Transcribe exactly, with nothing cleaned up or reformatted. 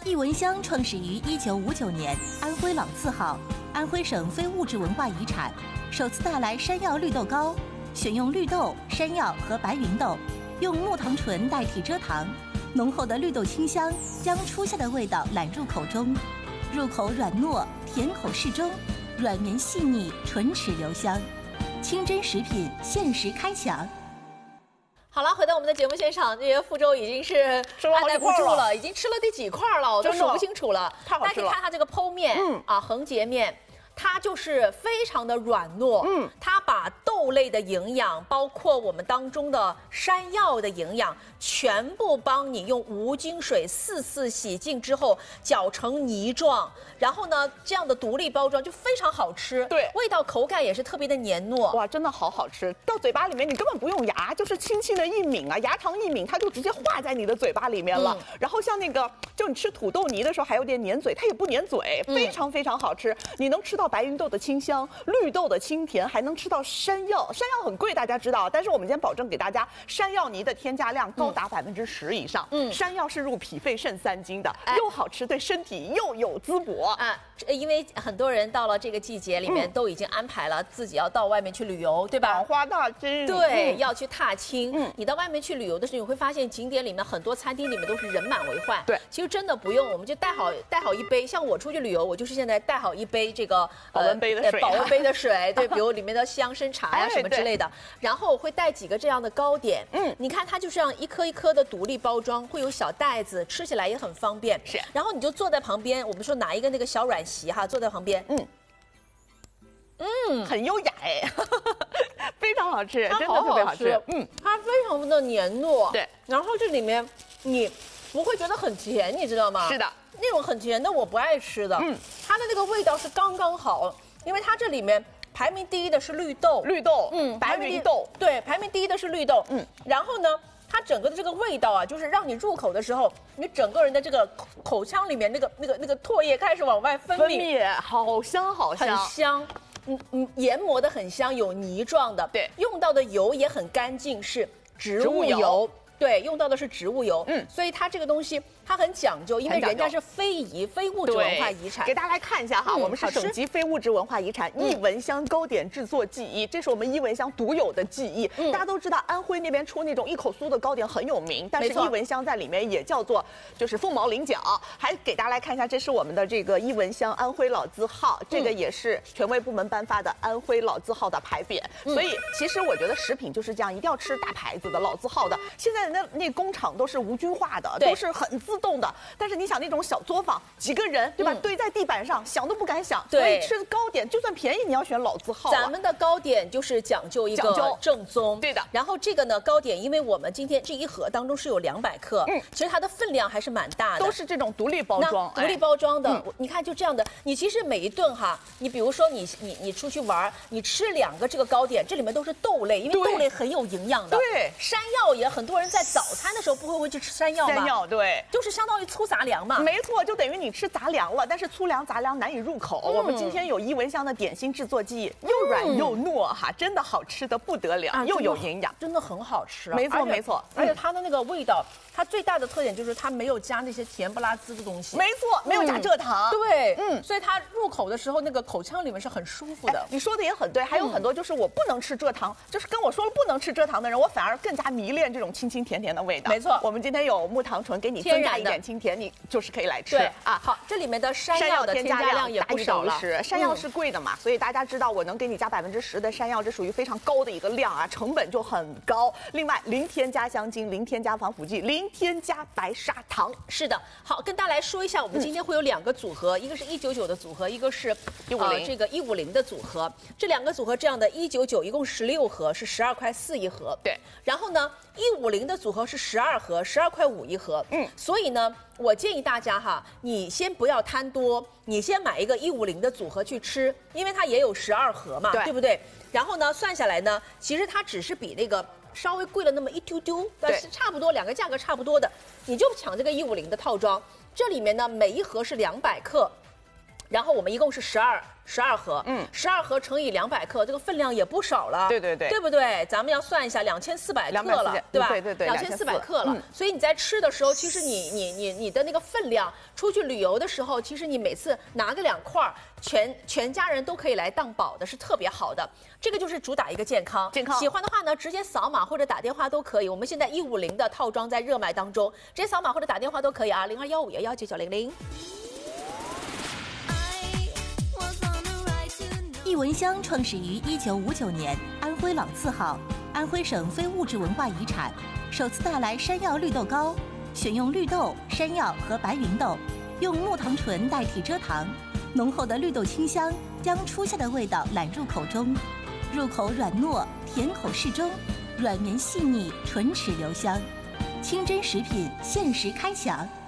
益蚊香创始于一九五九年，安徽老字号，安徽省非物质文化遗产，首次带来山药绿豆糕，选用绿豆、山药和白芸豆，用木糖醇代替蔗糖，浓厚的绿豆清香将初夏的味道揽入口中，入口软糯，甜口适中，软绵细腻，唇齿留香，清真食品限时开抢。 好了，回到我们的节目现场，这些福州已经是按耐不住了，已经吃了第几块了，我都数不清楚了。 太好吃了！ 大家可以看它这个剖面，嗯啊，横截面。它就是非常的软糯，嗯，它把豆类的营养，包括我们当中的山药的营养，全部帮你用无精水四次洗净之后搅成泥状，然后呢，这样的独立包装就非常好吃， 对， 味道口感也是特别的黏糯， 哇，真的好好吃，到嘴巴里面你根本不用牙，就是轻轻的一抿啊，牙长一抿，它就直接化在你的嘴巴里面了。嗯、然后像那个，就你吃土豆泥的时候还有点粘嘴，它也不粘嘴，非常非常好吃，你能吃到白芸豆的清香，绿豆的清甜，还能吃到山药。山药很贵，大家知道，但是我们今天保证给大家，山药泥的添加量高达百分之十以上。嗯，山药是入脾肺肾三经的，哎、又好吃，对身体又有滋补啊。因为很多人到了这个季节里面，嗯、都已经安排了自己要到外面去旅游，对吧？ 赏花大街， 对，嗯、要去踏青。嗯，你到外面去旅游的时候，你会发现景点里面很多餐厅里面都是人满为患。 对， 其实真的不用，我们就带好带好一杯。像我出去旅游，我就是现在带好一杯这个保温杯的水， 保温杯的水，对，比如里面的香参茶呀、什么之类的。然后我会带几个这样的糕点，嗯，你看它就这样一颗一颗的独立包装，会有小袋子，吃起来也很方便。 是， 然后你就坐在旁边，我们说拿一个那个小软席哈，坐在旁边。嗯， 嗯，很优雅哎，非常好吃， 真的特别好吃。 嗯，它非常的黏糯， 对， 然后这里面你不会觉得很甜，你知道吗？ 是的， 那种很甜的我不爱吃的。嗯，它的那个味道是刚刚好，因为它这里面排名第一的是绿豆， 绿豆， 嗯， 白芸豆， 对，排名第一的是绿豆，嗯，然后呢？它整个的这个味道啊，就是让你入口的时候，你整个人的这个口口腔里面那个那个那个唾液开始往外分泌， 分泌好香好香， 很香，嗯嗯，研磨的很香，有泥状的， 对， 用到的油也很干净，是植物油，油对，用到的是植物油，嗯，所以它这个东西它很讲究，因为人家是非遗非物质文化遗产。 给大家来看一下哈，嗯、我们是省级非物质文化遗产益蚊香糕点制作技艺，这是我们益蚊香独有的技艺。嗯、大家都知道安徽那边出那种一口酥的糕点很有名，但是益蚊香在里面也叫做就是凤毛麟角。还给大家来看一下，这是我们的这个益蚊香安徽老字号，这个也是权威部门颁发的安徽老字号的牌匾。嗯、所以其实我觉得食品就是这样，一定要吃大牌子的老字号的。现在那那工厂都是无菌化的，都是很自动的。但是你想那种小作坊，几个人对吧，嗯、堆在地板上，想都不敢想。 对， 所以吃糕点就算便宜，你要选老字号。 咱们的糕点就是讲究一个正宗， 对的。 然后这个呢，糕点，因为我们今天这一盒当中是有两百克，嗯，其实它的分量还是蛮大的， 都是这种独立包装， 独立包装的。哎、你看就这样的，你其实每一顿哈，你比如说你你你出去玩，你吃两个这个糕点，这里面都是豆类，因为豆类很有营养的。 对， 山药也很多人在早餐的时候不会会去吃山药吗？ 山药对， 就是相当于粗杂粮嘛。 没错，就等于你吃杂粮了，但是粗粮杂粮难以入口。嗯、我们今天有益蚊香的点心制作技艺，又软又糯哈，真的好吃的不得了，啊、又有营养， 真的很好吃、啊。 没错没错， 而且它的那个味道。它最大的特点就是它没有加那些甜不拉滋的东西， 没错，没有加蔗糖， 嗯、对，嗯，所以它入口的时候那个口腔里面是很舒服的。 你说的也很对，还有很多就是我不能吃蔗糖，嗯、就是跟我说了不能吃蔗糖的人，我反而更加迷恋这种清清甜甜的味道。 没错， 我们今天有木糖醇给你增加一点清甜，你就是可以来吃。 对啊，好，这里面的山药的添加量也不少了。 山药是贵的嘛，嗯、所以大家知道我能给你加百分之十的山药，这属于非常高的一个量啊，成本就很高。另外，零添加香精，零添加防腐剂，零添加白。白砂糖是的，好，跟大家来说一下，我们今天会有两个组合，嗯、一个是一九九的组合，一个是一五零这个一五零的组合。这两个组合这样的，一九九一共十六盒，是十二块四一盒。 对， 然后呢，一五零的组合是十二盒，十二块五一盒。嗯，所以呢，我建议大家哈，你先不要贪多，你先买一个一五零的组合去吃，因为它也有十二盒嘛， 对, 对不对？然后呢，算下来呢，其实它只是比那个。稍微贵了那么一丢丢，但是差不多两个价格差不多的，你就抢这个一五零的套装。这里面呢，每一盒是两百克， 然后我们一共是十二十二盒，嗯，十二盒乘以两百克，这个分量也不少了， 对对对， 对不对？咱们要算一下，两千四百克了，对吧？ 对对对， 两千四百克了。所以你在吃的时候，其实你你你你的那个分量，出去旅游的时候，其实你每次拿个两块，全全家人都可以来当宝的，是特别好的。这个就是主打一个健康， 健康。 喜欢的话呢，直接扫码或者打电话都可以。我们现在一五零的套装在热卖当中，直接扫码或者打电话都可以啊，零二幺五幺幺九九零零。 艺文香创始于一九五九年，安徽朗次号，安徽省非物质文化遗产，首次带来山药绿豆糕，选用绿豆、山药和白芸豆，用木糖醇代替蔗糖，浓厚的绿豆清香将初夏的味道揽入口中，入口软糯，甜口适中，软绵细腻，唇齿留香，清真食品限时开抢。